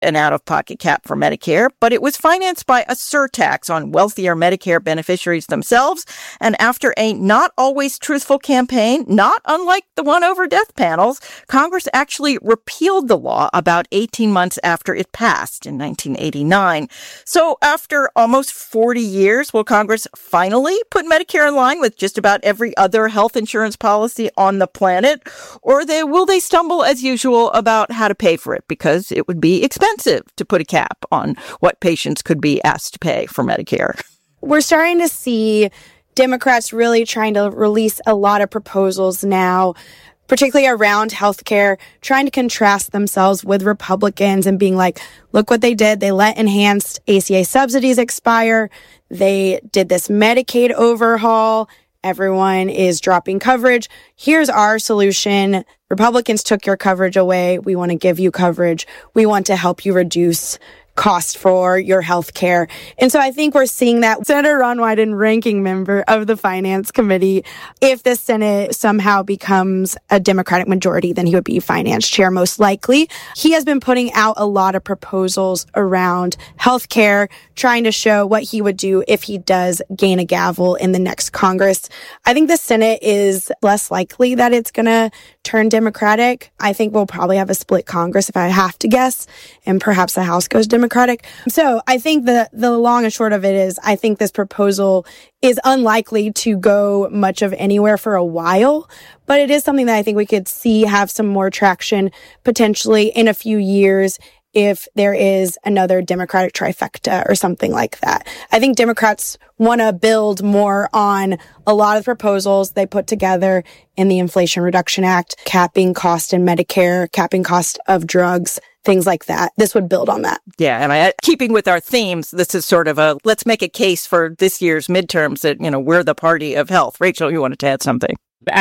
an out-of-pocket cap for Medicare, but it was financed by a surtax on wealthier Medicare beneficiaries themselves. And after a not always truthful campaign, not unlike the one over death panels, Congress actually repealed the law about 18 months after it passed in 1989. So after almost 40 years, will Congress finally put Medicare in line with just about every other health insurance policy on the planet? Or will they stumble as usual about how to pay for it, because it would be expensive to put a cap on what patients could be asked to pay for Medicare? We're starting to see Democrats really trying to release a lot of proposals now, particularly around healthcare, trying to contrast themselves with Republicans and being like, look what they did. They let enhanced ACA subsidies expire. They did this Medicaid overhaul. Everyone is dropping coverage. Here's our solution. Republicans took your coverage away. We want to give you coverage. We want to help you reduce cost for your health care. And so I think we're seeing that. Senator Ron Wyden, ranking member of the Finance Committee, if the Senate somehow becomes a Democratic majority, then he would be finance chair most likely. He has been putting out a lot of proposals around health care, trying to show what he would do if he does gain a gavel in the next Congress. I think the Senate is less likely that it's going to turn Democratic. I think we'll probably have a split Congress if I have to guess, and perhaps the House goes Democratic. So I think the long and short of it is I think this proposal is unlikely to go much of anywhere for a while, but it is something that I think we could see have some more traction potentially in a few years if there is another Democratic trifecta or something like that. I think Democrats want to build more on a lot of the proposals they put together in the Inflation Reduction Act, capping cost in Medicare, capping cost of drugs, things like that. This would build on that. Yeah, and keeping with our themes, this is sort of let's make a case for this year's midterms that, we're the party of health. Rachel, you wanted to add something?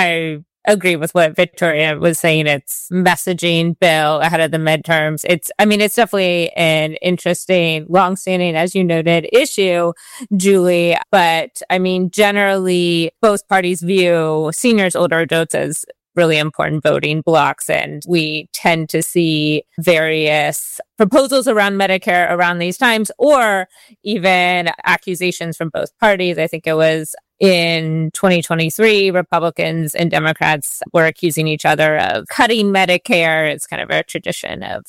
I agree with what Victoria was saying. It's messaging bill ahead of the midterms. It's definitely an interesting, longstanding, as you noted, issue, Julie. But generally, both parties view seniors, older adults as really important voting blocks. And we tend to see various proposals around Medicare around these times, or even accusations from both parties. I think it was in 2023, Republicans and Democrats were accusing each other of cutting Medicare. It's kind of a tradition of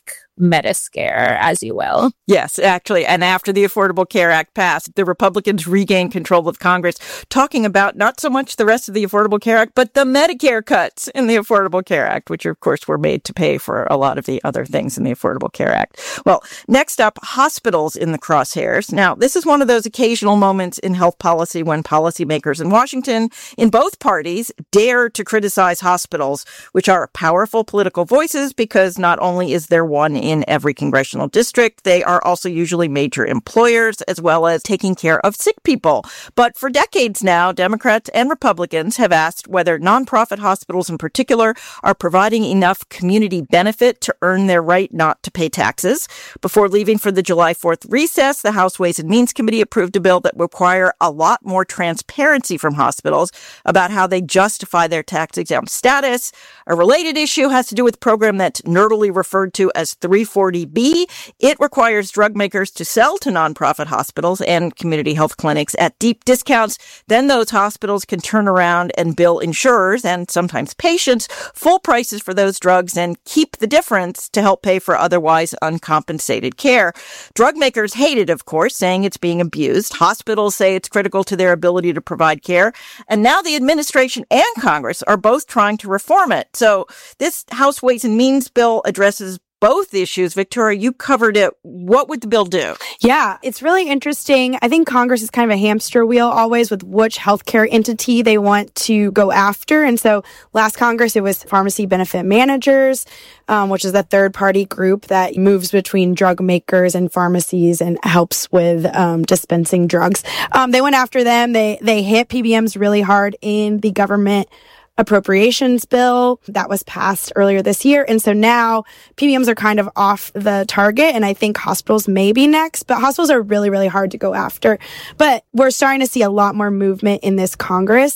Metascare, as you will. Yes, actually. And after the Affordable Care Act passed, the Republicans regained control of Congress, talking about not so much the rest of the Affordable Care Act, but the Medicare cuts in the Affordable Care Act, which of course were made to pay for a lot of the other things in the Affordable Care Act. Well, next up, hospitals in the crosshairs. Now, this is one of those occasional moments in health policy when policymakers in Washington, in both parties, dare to criticize hospitals, which are powerful political voices because not only is there one in every congressional district, they are also usually major employers as well as taking care of sick people. But for decades now, Democrats and Republicans have asked whether nonprofit hospitals in particular are providing enough community benefit to earn their right not to pay taxes. Before leaving for the July 4th recess, the House Ways and Means Committee approved a bill that would require a lot more transparency from hospitals about how they justify their tax-exempt status. A related issue has to do with a program that's nerdily referred to as 340B. It requires drug makers to sell to nonprofit hospitals and community health clinics at deep discounts. Then those hospitals can turn around and bill insurers and sometimes patients full prices for those drugs and keep the difference to help pay for otherwise uncompensated care. Drug makers hate it, of course, saying it's being abused. Hospitals say it's critical to their ability to provide care. And now the administration and Congress are both trying to reform it. So this House Ways and Means bill addresses both issues. Victoria, you covered it. What would the bill do? Yeah, it's really interesting. I think Congress is kind of a hamster wheel always with which healthcare entity they want to go after. And so last Congress, it was pharmacy benefit managers, which is a third-party group that moves between drug makers and pharmacies and helps with dispensing drugs. They went after them. They hit PBMs really hard in the government appropriations bill that was passed earlier this year. And so now PBMs are kind of off the target, and I think hospitals may be next, but hospitals are really, really hard to go after. But we're starting to see a lot more movement in this Congress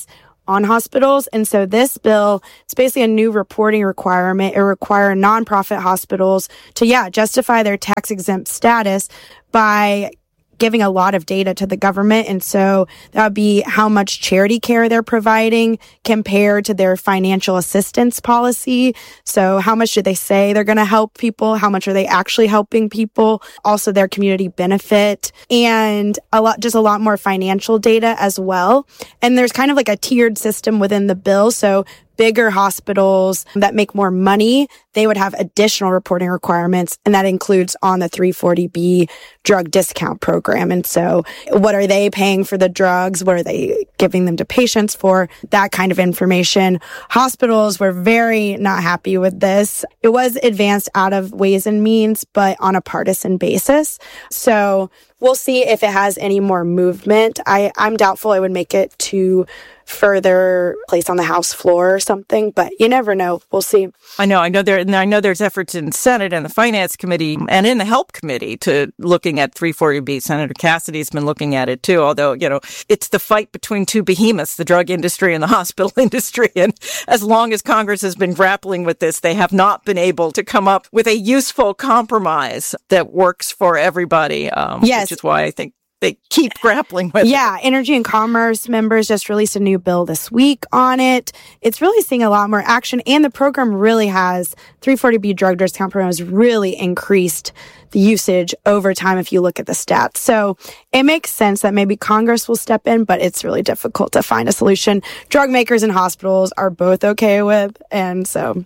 on hospitals. And so this bill, it's basically a new reporting requirement. It requires nonprofit hospitals to, justify their tax-exempt status by giving a lot of data to the government. And so that would be how much charity care they're providing compared to their financial assistance policy. So how much do they say they're going to help people? How much are they actually helping people? Also their community benefit and a lot more financial data as well. And there's kind of like a tiered system within the bill. So bigger hospitals that make more money, they would have additional reporting requirements, and that includes on the 340B drug discount program. And so what are they paying for the drugs? What are they giving them to patients for? That kind of information. Hospitals were very not happy with this. It was advanced out of Ways and Means, but on a partisan basis. So we'll see if it has any more movement. I'm doubtful it would make it to further place on the House floor or something, but you never know. We'll see. I know there's efforts in Senate and the Finance Committee and in the Help Committee to looking at 340B. Senator Cassidy's been looking at it too, although, it's the fight between two behemoths, the drug industry and the hospital industry. And as long as Congress has been grappling with this, they have not been able to come up with a useful compromise that works for everybody, which is why I think they keep grappling with it. Energy and Commerce members just released a new bill this week on it. It's really seeing a lot more action, and the program really has, 340B drug discount program has really increased the usage over time if you look at the stats. So it makes sense that maybe Congress will step in, but it's really difficult to find a solution. Drug makers and hospitals are both okay with, and so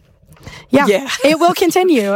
it will continue.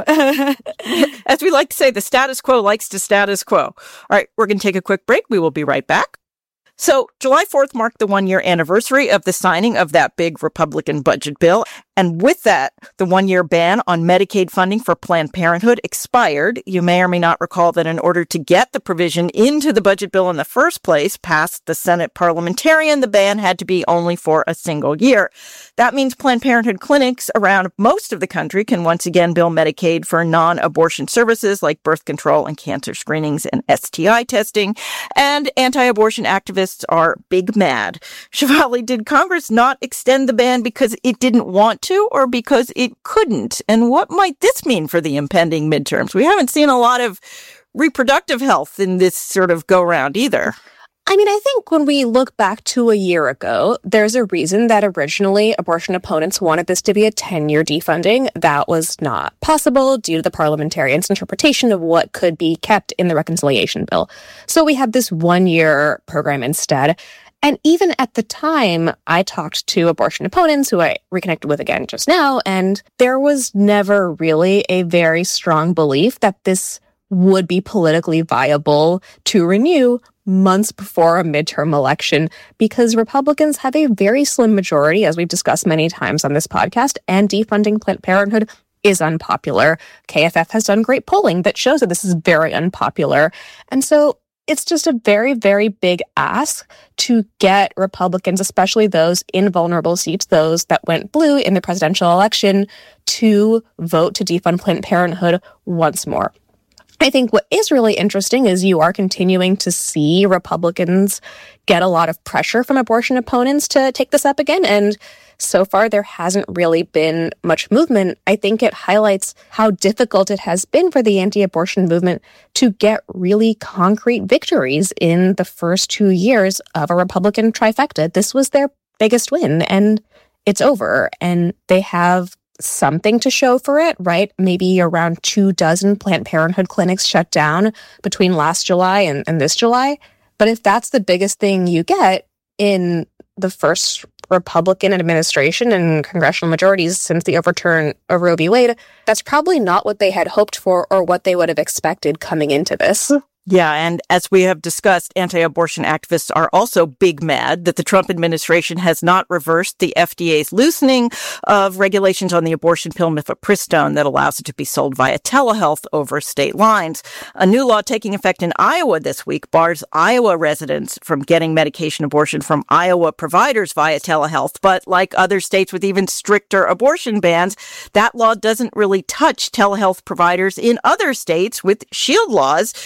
As we like to say, the status quo likes to status quo. All right, we're going to take a quick break. We will be right back. So July 4th marked the 1-year anniversary of the signing of that big Republican budget bill. And with that, the 1-year ban on Medicaid funding for Planned Parenthood expired. You may or may not recall that in order to get the provision into the budget bill in the first place, past the Senate parliamentarian, the ban had to be only for a single year. That means Planned Parenthood clinics around most of the country can once again bill Medicaid for non-abortion services like birth control and cancer screenings and STI testing. And anti-abortion activists are big mad. Shefali, did Congress not extend the ban because it didn't want to or because it couldn't? And what might this mean for the impending midterms? We haven't seen a lot of reproductive health in this sort of go-round either. I mean, I think when we look back to a year ago, there's a reason that originally abortion opponents wanted this to be a 10-year defunding. That was not possible due to the parliamentarians' interpretation of what could be kept in the reconciliation bill. So we have this 1-year program instead. And even at the time, I talked to abortion opponents who I reconnected with again just now, and there was never really a very strong belief that this would be politically viable to renew months before a midterm election, because Republicans have a very slim majority, as we've discussed many times on this podcast, and defunding Planned Parenthood is unpopular. KFF has done great polling that shows that this is very unpopular. And so it's just a very, very big ask to get Republicans, especially those in vulnerable seats, those that went blue in the presidential election, to vote to defund Planned Parenthood once more. I think what is really interesting is you are continuing to see Republicans get a lot of pressure from abortion opponents to take this up again. And so far, there hasn't really been much movement. I think it highlights how difficult it has been for the anti-abortion movement to get really concrete victories in the first 2 years of a Republican trifecta. This was their biggest win, and it's over. And they have something to show for it, right? Maybe around 24 Planned Parenthood clinics shut down between last July and this July. But if that's the biggest thing you get in the first Republican administration and congressional majorities since the overturn of Roe v. Wade, that's probably not what they had hoped for or what they would have expected coming into this. Yeah, and as we have discussed, anti-abortion activists are also big mad that the Trump administration has not reversed the FDA's loosening of regulations on the abortion pill mifepristone that allows it to be sold via telehealth over state lines. A new law taking effect in Iowa this week bars Iowa residents from getting medication abortion from Iowa providers via telehealth. But like other states with even stricter abortion bans, that law doesn't really touch telehealth providers in other states with shield laws from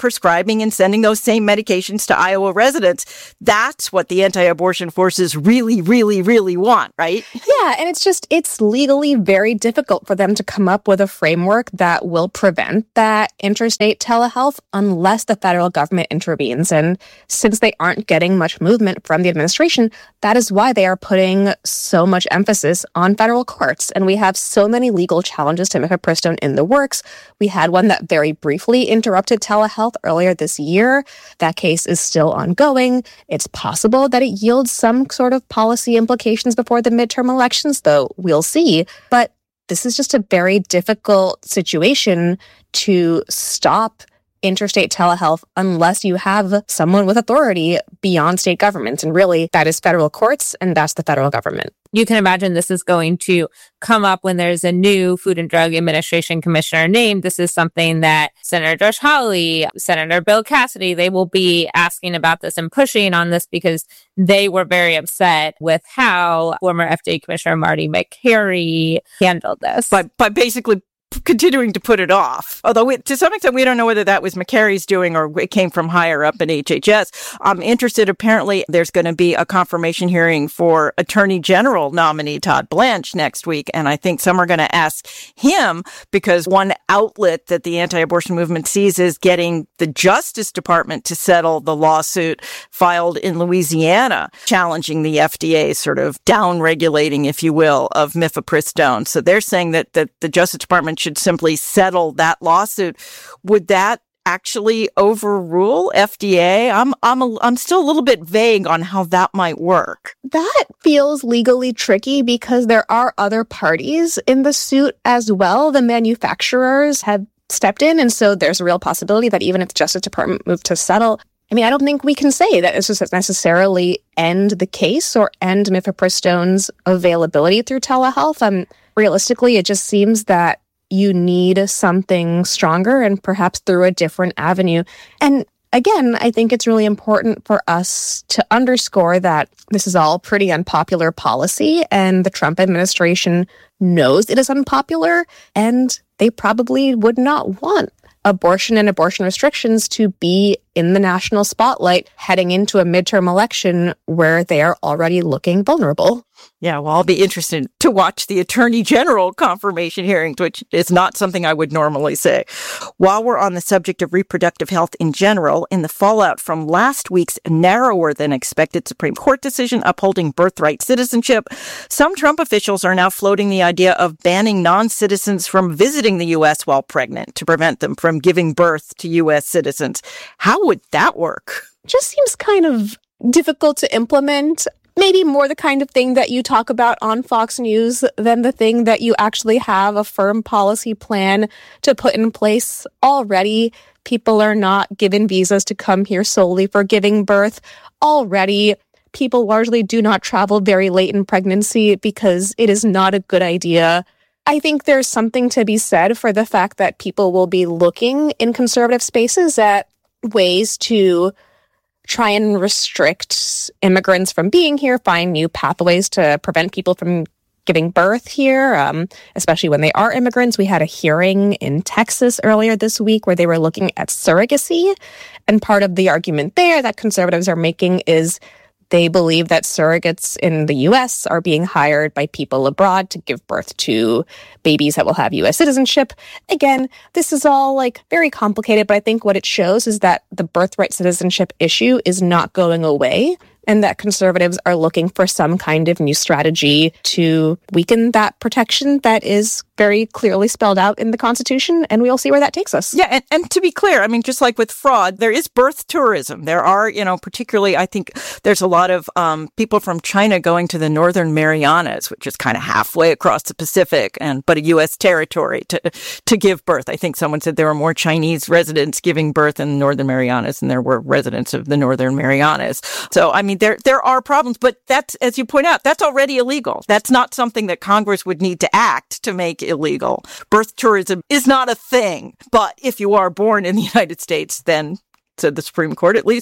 prescribing and sending those same medications to Iowa residents. That's what the anti-abortion forces really, really, really want, right? Yeah, and it's legally very difficult for them to come up with a framework that will prevent that interstate telehealth unless the federal government intervenes. And since they aren't getting much movement from the administration, that is why they are putting so much emphasis on federal courts. And we have so many legal challenges to mifepristone in the works. We had one that very briefly interrupted telehealth earlier this year. That case is still ongoing. It's possible that it yields some sort of policy implications before the midterm elections, though we'll see. But this is just a very difficult situation to stop interstate telehealth unless you have someone with authority beyond state governments. And really, that is federal courts, and that's the federal government. You can imagine this is going to come up when there's a new Food and Drug Administration commissioner named. This is something that Senator Josh Hawley, Senator Bill Cassidy, they will be asking about this and pushing on this because they were very upset with how former FDA Commissioner Marty Makary handled this. By basically continuing to put it off. Although to some extent, we don't know whether that was Makary's doing or it came from higher up in HHS. I'm interested. Apparently, there's going to be a confirmation hearing for Attorney General nominee Todd Blanche next week. And I think some are going to ask him because one outlet that the anti-abortion movement sees is getting the Justice Department to settle the lawsuit filed in Louisiana, challenging the FDA sort of down-regulating, if you will, of mifepristone. So they're saying that the Justice Department should simply settle that lawsuit. Would that actually overrule FDA? I'm still a little bit vague on how that might work. That feels legally tricky because there are other parties in the suit as well. The manufacturers have stepped in, and so there's a real possibility that even if the Justice Department moved to settle, I mean, I don't think we can say that this would necessarily end the case or end mifepristone's availability through telehealth. Realistically, it just seems that you need something stronger and perhaps through a different avenue. And again, I think it's really important for us to underscore that this is all pretty unpopular policy, and the Trump administration knows it is unpopular, and they probably would not want abortion and abortion restrictions to be in the national spotlight heading into a midterm election where they are already looking vulnerable. Yeah, well, I'll be interested to watch the Attorney General confirmation hearings, which is not something I would normally say. While we're on the subject of reproductive health in general, in the fallout from last week's narrower than expected Supreme Court decision upholding birthright citizenship, some Trump officials are now floating the idea of banning non-citizens from visiting the U.S. while pregnant to prevent them from giving birth to U.S. citizens. How would that work? Just seems kind of difficult to implement. Maybe more the kind of thing that you talk about on Fox News than the thing that you actually have a firm policy plan to put in place already. People are not given visas to come here solely for giving birth. Already, people largely do not travel very late in pregnancy because it is not a good idea. I think there's something to be said for the fact that people will be looking in conservative spaces at ways to try and restrict immigrants from being here, find new pathways to prevent people from giving birth here, especially when they are immigrants. We had a hearing in Texas earlier this week where they were looking at surrogacy. And part of the argument there that conservatives are making is they believe that surrogates in the U.S. are being hired by people abroad to give birth to babies that will have U.S. citizenship. Again, this is all very complicated, but I think what it shows is that the birthright citizenship issue is not going away, and that conservatives are looking for some kind of new strategy to weaken that protection that is very clearly spelled out in the Constitution, and we'll see where that takes us. Yeah, and to be clear, I mean, just like with fraud, there is birth tourism. There are, particularly, I think there's a lot of people from China going to the Northern Marianas, which is kind of halfway across the Pacific, but a U.S. territory to give birth. I think someone said there were more Chinese residents giving birth in the Northern Marianas than there were residents of the Northern Marianas. So, I mean, there are problems, but that's, as you point out, that's already illegal. That's not something that Congress would need to act to make illegal. Birth tourism is not a thing. But if you are born in the United States, then, said the Supreme Court, at least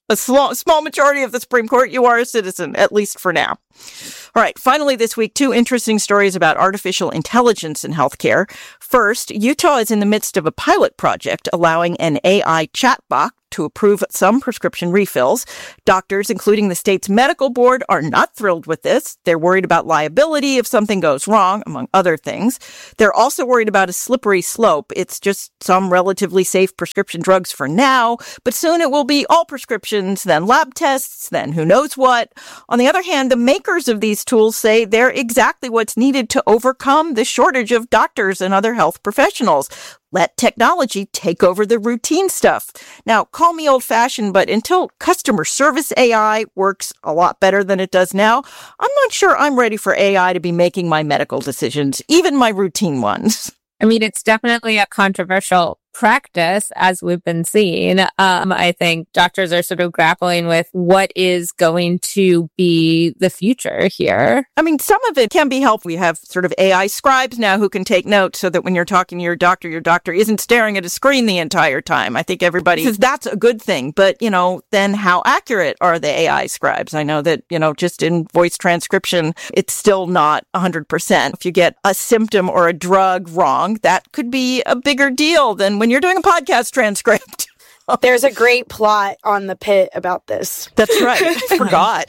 a small majority of the Supreme Court, you are a citizen, at least for now. All right. Finally, this week, 2 interesting stories about artificial intelligence in healthcare. First, Utah is in the midst of a pilot project allowing an AI chatbot to approve some prescription refills. Doctors, including the state's medical board, are not thrilled with this. They're worried about liability if something goes wrong, among other things. They're also worried about a slippery slope. It's just some relatively safe prescription drugs for now, but soon it will be all prescriptions, then lab tests, then who knows what. On the other hand, the makers of these tools say they're exactly what's needed to overcome the shortage of doctors and other health professionals. Let technology take over the routine stuff. Now, call me old-fashioned, but until customer service AI works a lot better than it does now, I'm not sure I'm ready for AI to be making my medical decisions, even my routine ones. I mean, it's definitely a controversial practice, as we've been seeing. I think doctors are sort of grappling with what is going to be the future here. I mean, some of it can be helpful. We have sort of AI scribes now who can take notes so that when you're talking to your doctor isn't staring at a screen the entire time. I think everybody says that's a good thing. But, then how accurate are the AI scribes? I know that, just in voice transcription, it's still not 100%. If you get a symptom or a drug wrong, that could be a bigger deal than when you're doing a podcast transcript. There's a great plot on The Pit about this. That's right. I forgot.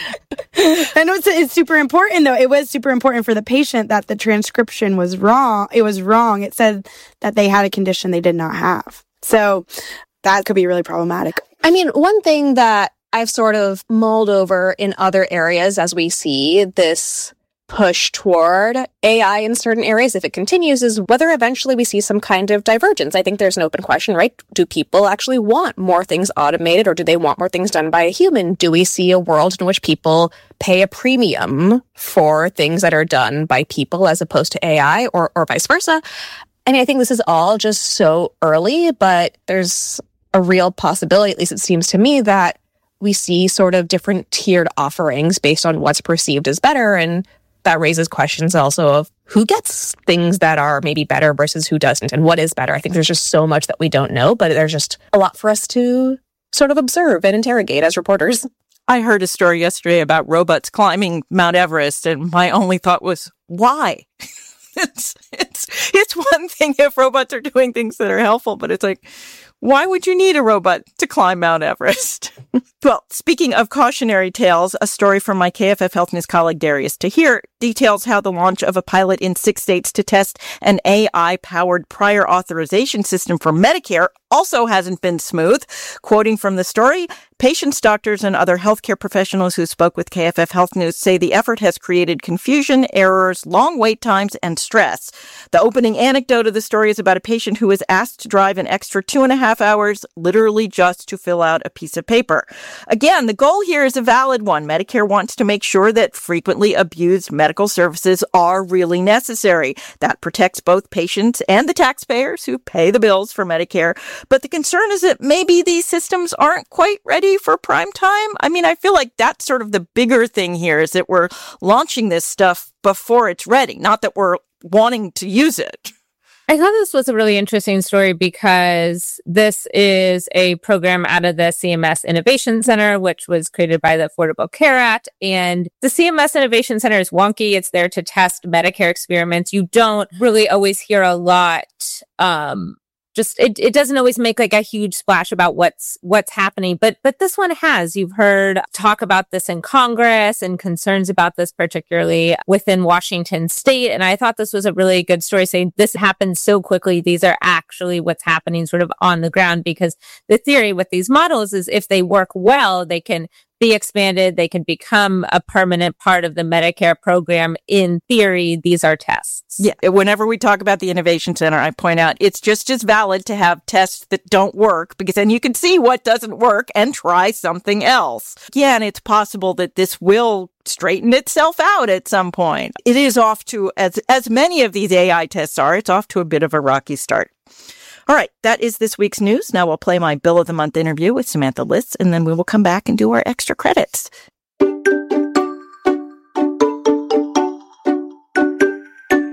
I know it's super important, though. It was super important for the patient that the transcription was wrong. It was wrong. It said that they had a condition they did not have. So that could be really problematic. I mean, one thing that I've sort of mulled over in other areas as we see this push toward AI in certain areas, if it continues, is whether eventually we see some kind of divergence. I think there's an open question, right? Do people actually want more things automated, or do they want more things done by a human? Do we see a world in which people pay a premium for things that are done by people as opposed to AI, or vice versa? I mean, I think this is all just so early, but there's a real possibility, at least it seems to me, that we see sort of different tiered offerings based on what's perceived as better, and that raises questions also of who gets things that are maybe better versus who doesn't, and what is better. I think there's just so much that we don't know, but there's just a lot for us to sort of observe and interrogate as reporters. I heard a story yesterday about robots climbing Mount Everest, and my only thought was, why? It's one thing if robots are doing things that are helpful, but it's like, why would you need a robot to climb Mount Everest? Well, speaking of cautionary tales, a story from my KFF Health News colleague Darius Tahir details how the launch of a pilot in 6 states to test an AI-powered prior authorization system for Medicare also hasn't been smooth. Quoting from the story, patients, doctors, and other healthcare professionals who spoke with KFF Health News say the effort has created confusion, errors, long wait times, and stress. The opening anecdote of the story is about a patient who was asked to drive an extra 2.5 hours, literally just to fill out a piece of paper. Again, the goal here is a valid one. Medicare wants to make sure that frequently abused medical services are really necessary. That protects both patients and the taxpayers who pay the bills for Medicare. But the concern is that maybe these systems aren't quite ready for prime time. I mean, I feel like that's sort of the bigger thing here, is that we're launching this stuff before it's ready, not that we're wanting to use it. I thought this was a really interesting story because this is a program out of the CMS Innovation Center, which was created by the Affordable Care Act. And the CMS Innovation Center is wonky. It's there to test Medicare experiments. You don't really always hear a lot, it doesn't always make like a huge splash about what's happening, but this one has. You've heard talk about this in Congress and concerns about this, particularly within Washington state. And I thought this was a really good story, saying this happens so quickly. These are actually what's happening sort of on the ground, because the theory with these models is if they work well, they can be expanded. They can become a permanent part of the Medicare program. In theory, these are tests. Yeah. Whenever we talk about the Innovation Center, I point out it's just as valid to have tests that don't work, because then you can see what doesn't work and try something else. Again, it's possible that this will straighten itself out at some point. It is off to, as many of these AI tests are, it's off to a bit of a rocky start. All right, that is this week's news. Now we'll play my Bill of the Month interview with Samantha Litz, and then we will come back and do our extra credits.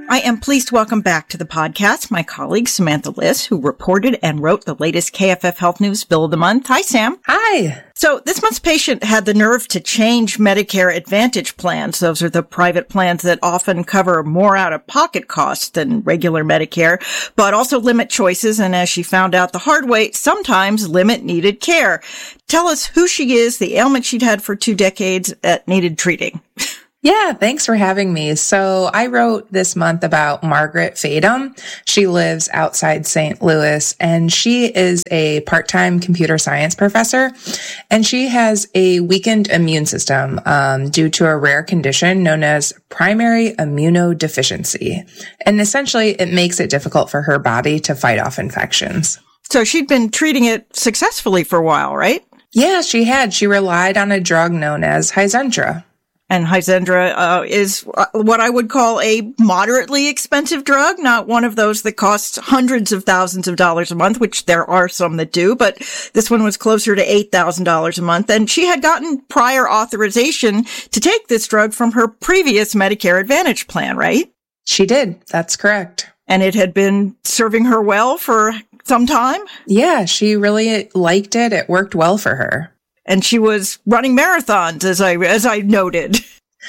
I am pleased to welcome back to the podcast my colleague Samantha Liss, who reported and wrote the latest KFF Health News Bill of the Month. Hi, Sam. Hi. So this month's patient had the nerve to change Medicare Advantage plans. Those are the private plans that often cover more out-of-pocket costs than regular Medicare, but also limit choices. And as she found out the hard way, sometimes limit needed care. Tell us who she is, the ailment she'd had for 2 decades that needed treating. Yeah, thanks for having me. So I wrote this month about Margaret Fadum. She lives outside St. Louis, and she is a part-time computer science professor, and she has a weakened immune system due to a rare condition known as primary immunodeficiency. And essentially, it makes it difficult for her body to fight off infections. So she'd been treating it successfully for a while, right? Yeah, she had. She relied on a drug known as Hizentra. And Hizentra is what I would call a moderately expensive drug, not one of those that costs hundreds of thousands of dollars a month, which there are some that do, but this one was closer to $8,000 a month. And she had gotten prior authorization to take this drug from her previous Medicare Advantage plan, right? She did. That's correct. And it had been serving her well for some time? Yeah, she really liked it. It worked well for her. And she was running marathons, as I noted.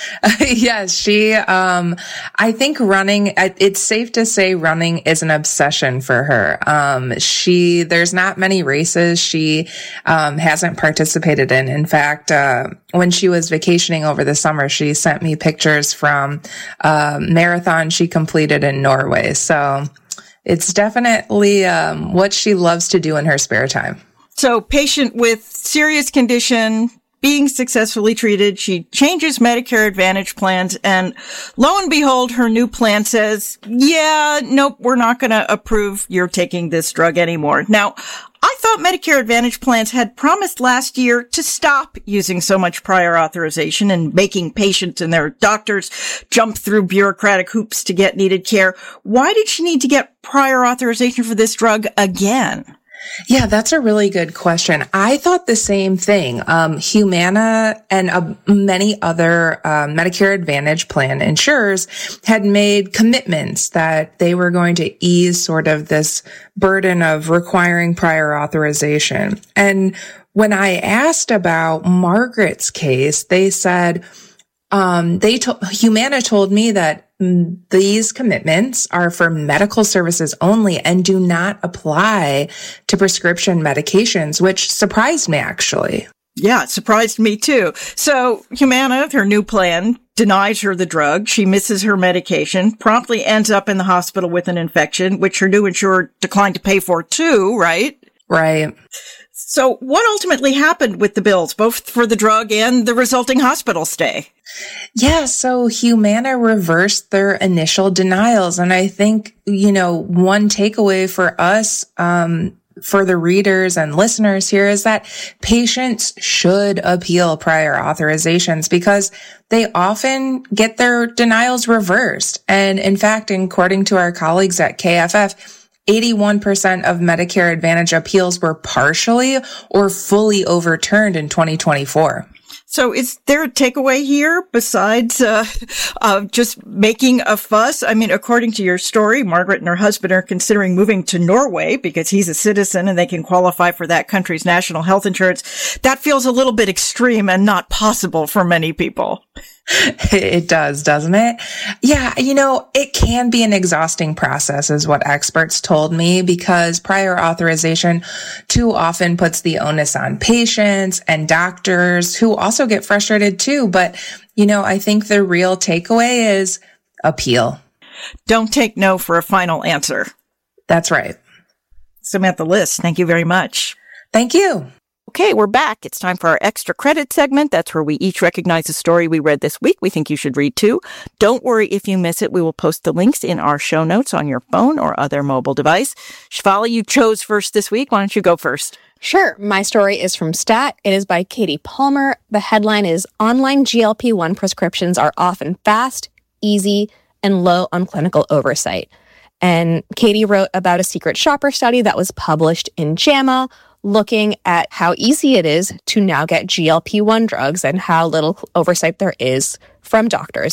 Yes, she, I think running, it's safe to say running is an obsession for her. There's not many races she, hasn't participated in. In fact, when she was vacationing over the summer, she sent me pictures from a marathon she completed in Norway. So it's definitely, what she loves to do in her spare time. So patient with serious condition being successfully treated, she changes Medicare Advantage plans, and lo and behold, her new plan says, yeah, nope, we're not going to approve you're taking this drug anymore. Now, I thought Medicare Advantage plans had promised last year to stop using so much prior authorization and making patients and their doctors jump through bureaucratic hoops to get needed care. Why did she need to get prior authorization for this drug again? Yeah, that's a really good question. I thought the same thing. Humana and many other Medicare Advantage plan insurers had made commitments that they were going to ease sort of this burden of requiring prior authorization. And when I asked about Margaret's case, they said, Humana told me that these commitments are for medical services only and do not apply to prescription medications, which surprised me, actually. Yeah, it surprised me too. So Humana, her new plan, denies her the drug. She misses her medication, promptly ends up in the hospital with an infection, which her new insurer declined to pay for too, right? Right. So what ultimately happened with the bills, both for the drug and the resulting hospital stay? Yeah, so Humana reversed their initial denials. And I think, one takeaway for us, for the readers and listeners here is that patients should appeal prior authorizations because they often get their denials reversed. And in fact, according to our colleagues at KFF, 81% of Medicare Advantage appeals were partially or fully overturned in 2024. So is there a takeaway here besides just making a fuss? I mean, according to your story, Margaret and her husband are considering moving to Norway because he's a citizen and they can qualify for that country's national health insurance. That feels a little bit extreme and not possible for many people. It does, doesn't it? Yeah, it can be an exhausting process is what experts told me because prior authorization too often puts the onus on patients and doctors who also get frustrated too. But, I think the real takeaway is appeal. Don't take no for a final answer. That's right. Samantha Liss, thank you very much. Thank you. Okay, we're back. It's time for our extra credit segment. That's where we each recognize a story we read this week we think you should read too. Don't worry if you miss it. We will post the links in our show notes on your phone or other mobile device. Shefali, you chose first this week. Why don't you go first? Sure. My story is from Stat. It is by Katie Palmer. The headline is Online GLP-1 prescriptions are often fast, easy, and low on clinical oversight. And Katie wrote about a secret shopper study that was published in JAMA, looking at how easy it is to now get GLP-1 drugs and how little oversight there is from doctors.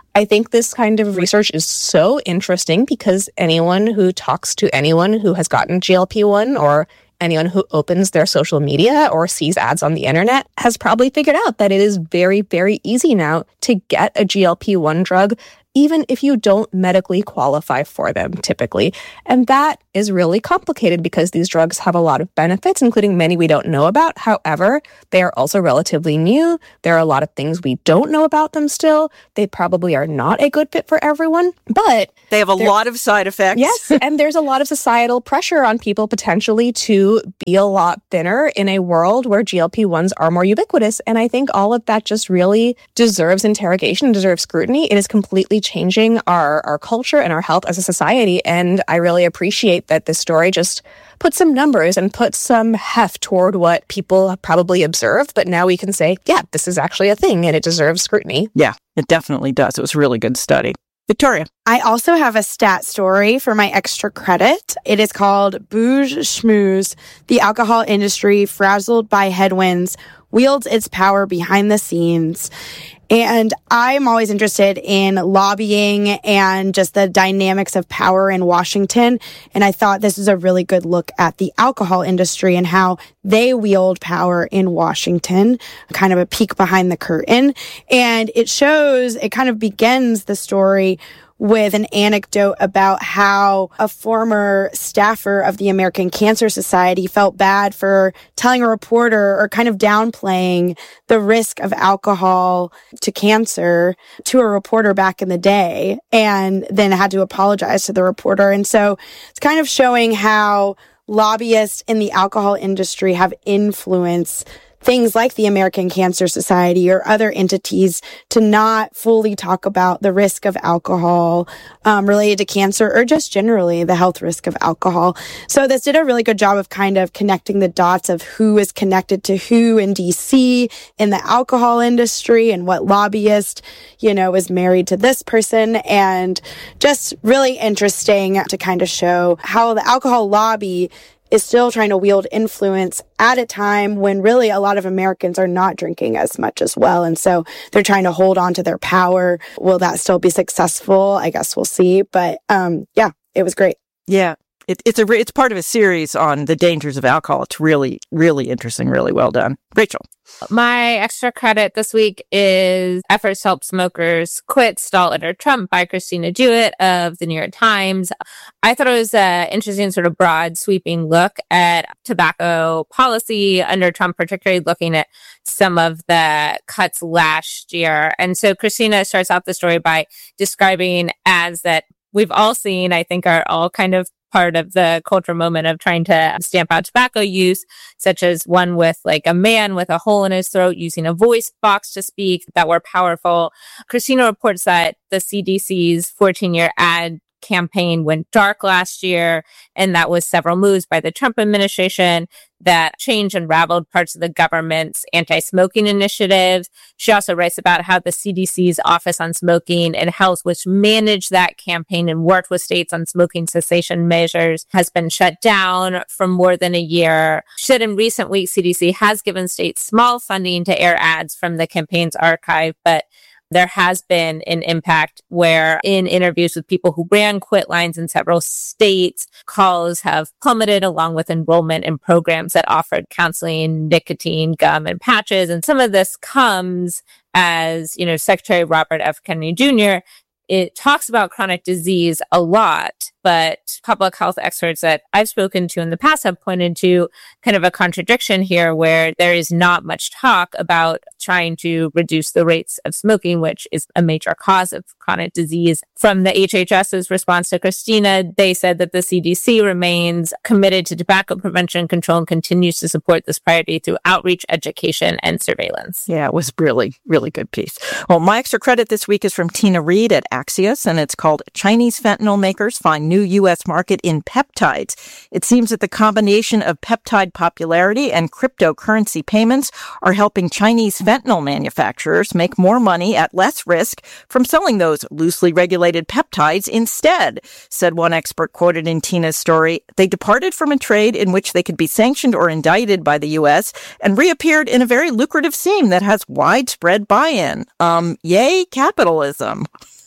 I think this kind of research is so interesting because anyone who talks to anyone who has gotten GLP-1 or anyone who opens their social media or sees ads on the internet has probably figured out that it is very, very easy now to get a GLP-1 drug, even if you don't medically qualify for them typically. And that is really complicated because these drugs have a lot of benefits, including many we don't know about. However, they are also relatively new. There are a lot of things we don't know about them still. They probably are not a good fit for everyone, but they have a lot of side effects. Yes, and there's a lot of societal pressure on people potentially to be a lot thinner in a world where GLP-1s are more ubiquitous. And I think all of that just really deserves interrogation, deserves scrutiny. It is completely changing our culture and our health as a society. And I really appreciate that this story just put some numbers and put some heft toward what people probably observed. But now we can say, yeah, this is actually a thing and it deserves scrutiny. Yeah, it definitely does. It was a really good study. Victoria. I also have a stat story for my extra credit. It is called Booze Schmooze. The alcohol industry, frazzled by headwinds, wields its power behind the scenes. And I'm always interested in lobbying and just the dynamics of power in Washington. And I thought this is a really good look at the alcohol industry and how they wield power in Washington, kind of a peek behind the curtain. And it kind of begins the story with an anecdote about how a former staffer of the American Cancer Society felt bad for telling a reporter or kind of downplaying the risk of alcohol to cancer to a reporter back in the day, and then had to apologize to the reporter. And so it's kind of showing how lobbyists in the alcohol industry have influence things like the American Cancer Society or other entities to not fully talk about the risk of alcohol related to cancer or just generally the health risk of alcohol. So this did a really good job of kind of connecting the dots of who is connected to who in DC in the alcohol industry and what lobbyist, is married to this person, and just really interesting to kind of show how the alcohol lobby is still trying to wield influence at a time when really a lot of Americans are not drinking as much as well. And so they're trying to hold on to their power. Will that still be successful? I guess we'll see. But yeah, it was great. Yeah. It's part of a series on the dangers of alcohol. It's really, really interesting, really well done. Rachel. My extra credit this week is Efforts to Help Smokers Quit Stall Under Trump by Christina Jewett of the New York Times. I thought it was an interesting sort of broad sweeping look at tobacco policy under Trump, particularly looking at some of the cuts last year. And so Christina starts out the story by describing ads that we've all seen, I think are all kind of part of the cultural moment of trying to stamp out tobacco use, such as one with like a man with a hole in his throat using a voice box to speak that were powerful. Christina reports that the CDC's 14-year ad campaign went dark last year, and that was several moves by the Trump administration that changed and unraveled parts of the government's anti-smoking initiatives. She also writes about how the CDC's Office on Smoking and Health, which managed that campaign and worked with states on smoking cessation measures, has been shut down for more than a year. She said in recent weeks, CDC has given states small funding to air ads from the campaign's archive, but there has been an impact where in interviews with people who ran quit lines in several states, calls have plummeted along with enrollment in programs that offered counseling, nicotine, gum, and patches. And some of this comes as, Secretary Robert F. Kennedy Jr. It talks about chronic disease a lot, but public health experts that I've spoken to in the past have pointed to kind of a contradiction here where there is not much talk about trying to reduce the rates of smoking, which is a major cause of chronic disease. From the HHS's response to Christina, they said that the CDC remains committed to tobacco prevention and control and continues to support this priority through outreach, education, and surveillance. Yeah, it was really, really good piece. Well, my extra credit this week is from Tina Reed at Axios, and it's called Chinese Fentanyl Makers Find New U.S. Market in Peptides. It seems that the combination of peptide popularity and cryptocurrency payments are helping Chinese fentanyl manufacturers make more money at less risk from selling those loosely regulated peptides instead, said one expert quoted in Tina's story. They departed from a trade in which they could be sanctioned or indicted by the U.S. and reappeared in a very lucrative scheme that has widespread buy-in. Yay, capitalism.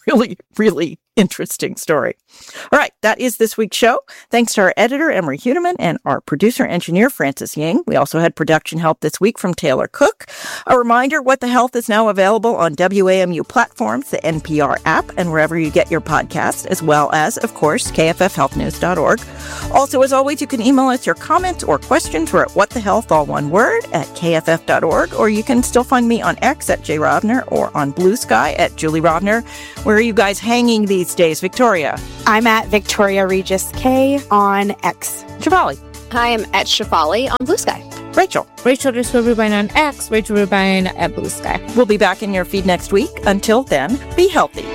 really, really interesting story. All right, that is this week's show. Thanks to our editor, Emery Huneman, and our producer-engineer, Francis Ying. We also had production help this week from Taylor Cook. A reminder, What the Health is now available on WAMU platforms, the NPR app, and wherever you get your podcasts, as well as, of course, kffhealthnews.org. Also, as always, you can email us your comments or questions. We're at whatthehealth, all one word, at kff.org, or you can still find me on X at Jay Rovner or on Blue Sky at Julie Rovner. Where are you guys hanging these days, Victoria? I'm at Victoria Regis K on X. Shefali. I am at Shefali on Blue Sky. Rachel. Rachel_Rubine on X, Rachel Rubine at Blue Sky. We'll be back in your feed next week. Until then, be healthy.